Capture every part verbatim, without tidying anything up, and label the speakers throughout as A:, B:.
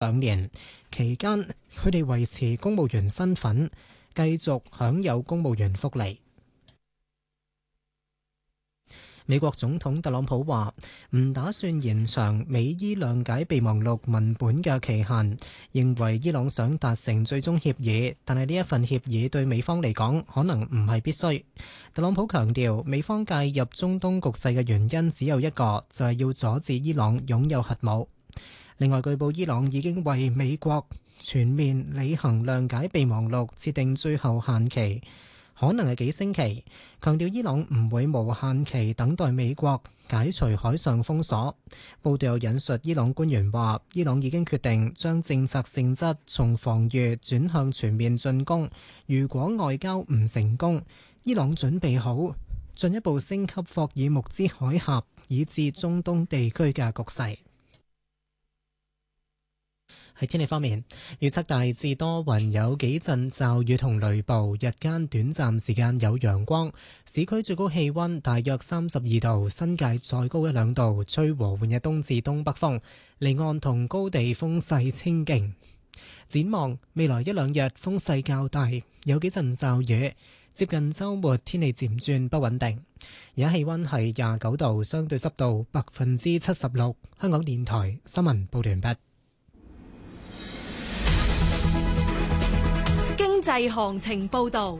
A: 兩年，期間佢哋維持公務員身份，繼續享有公務員福利。美國總統特朗普話唔打算延長美伊諒解備忘錄文本嘅期限，認為伊朗想達成最終協議，但係呢一份協議對美方嚟講可能唔係必須。特朗普強調，美方介入中東局勢嘅原因只有一個，就係要阻止伊朗擁有核武。另外，據報伊朗已經為美國全面履行諒解備忘錄設定最後限期，可能係幾星期，強調伊朗唔會無限期等待美國解除海上封鎖。報道有引述伊朗官員話，伊朗已經決定將政策性質從防禦轉向全面進攻。如果外交唔成功，伊朗準備好進一步升級霍爾木茲海峽以至中東地區嘅局勢。喺天氣方面，預測大致多雲，有幾陣驟雨同雷暴，日間短暫時間有陽光。市區最高氣溫大約三十二度，新界再高一兩度，吹和緩嘅東至東北風，離岸同高地風勢清勁。展望未來一兩日風勢較大，有幾陣驟雨，接近週末天氣漸轉不穩定。而家氣溫係廿九度，相對濕度百分之七十六。香港電台新聞報道完畢。
B: 經濟行情報道。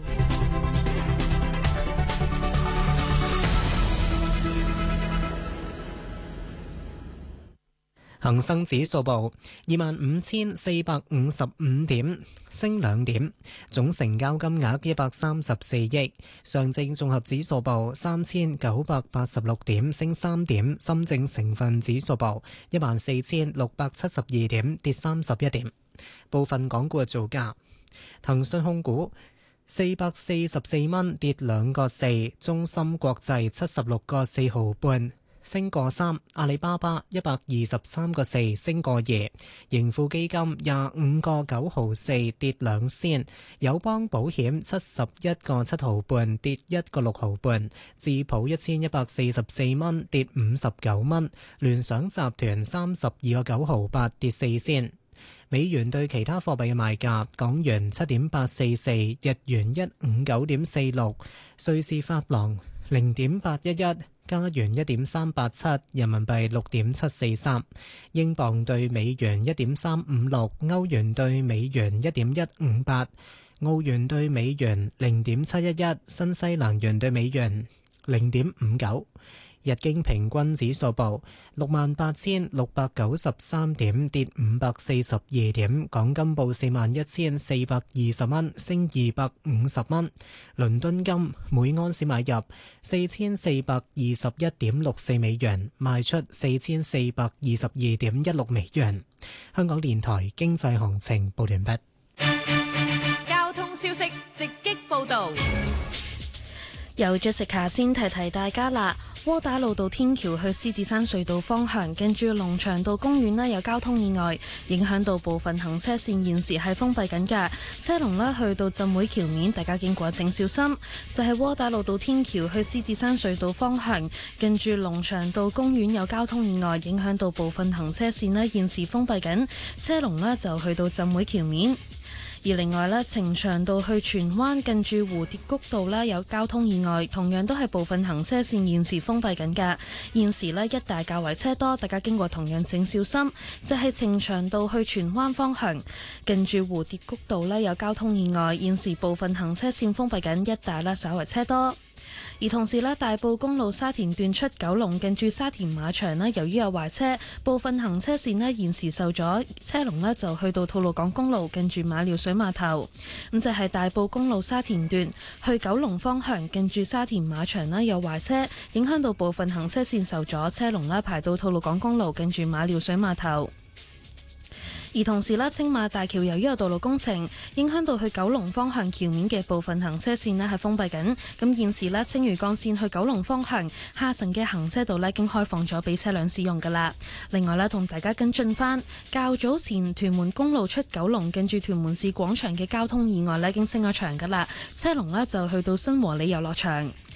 A: 恒生指數報二萬五千四百五十五點，升兩點，總成交金額一百三十四億。上證綜合指數報三千九百八十六點，升三點。深證成分指數報一萬四千六百七十二點，跌三十一點。部分港股嘅造價：騰訊控股四百四十四蚊，跌兩個四；中芯國際七十六個四毫半，升個三；阿里巴巴一百二十三個四，升個二；盈富基金廿五個九毫四，跌兩仙；友邦保險七十一個七毫半，跌一個六毫半；智普一千一百四十四蚊，跌五十九蚊；聯想集團三十二個九毫八，跌四仙。美元對其他貨幣嘅賣價：港元七點八四四，日元一五九點四六，瑞士法郎零點八一一，加元一點三八七，人民幣六點七四三，英鎊對美元一點三五六，歐元對美元一點一五八，澳元對美元零點七一一，新西蘭元對美元零點五九。日經平均指數報六萬八千六百九十三點，跌五百四十二點。港金報四萬一千四百二十蚊，升二百五十蚊。倫敦金每安士買入四千四百二十一點六四美元，賣出四千四百二十二點一六美元。香港電台經濟行情報完畢。
B: 交通消息直擊報道。
C: 由 Jessica 先提提大家啦。窩打老道天橋去獅子山隧道方向，近住龍翔道公園呢有交通意外，影響到部分行車線，現時係封閉緊㗎。車龍呢去到浸會橋面，大家經過請小心。就係窩打老道天橋去獅子山隧道方向，近住龍翔道公園有交通意外，影響到部分行車線呢現時封閉緊，車龍呢就去到浸會橋面。而另外咧，呈祥道去荃灣近住蝴蝶谷道咧有交通意外，同樣都係部分行車線現時封閉緊㗎。現時咧一帶較為車多，大家經過同樣請小心。就係呈祥道去荃灣方向近住蝴蝶谷道咧有交通意外，現時部分行車線封閉緊，一帶咧稍為車多。而同時咧，大埔公路沙田段出九龍近住沙田馬場咧，由於有壞車，部分行車線咧現時受阻，車龍咧就去到吐露港公路近住馬料水碼頭。咁就係大埔公路沙田段去九龍方向近住沙田馬場咧有壞車，影響到部分行車線受阻，車龍咧排到吐露港公路近住馬料水碼頭。而同時咧，青馬大橋由於有道路工程，影響到去九龍方向橋面嘅部分行車線咧係封閉緊。咁現時咧，青嶼幹線去九龍方向下層嘅行車道咧已經開放咗俾車輛使用噶啦。另外咧，同大家跟進翻較早前屯門公路出九龍近住屯門市廣場嘅交通意外咧已經清咗場噶啦，車龍咧就去到新和里遊樂場。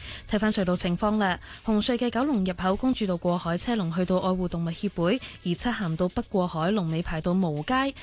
C: 睇返隧道情況啦，紅隧嘅九龍入口公主道過海車龍去到愛護動物協會，而漆咸道北過海龍尾排到蕪街。